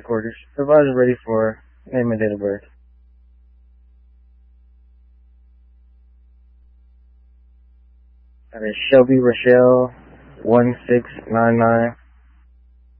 quarters. Supervisor ready for name and date of birth. That is Shelby Rochelle 1699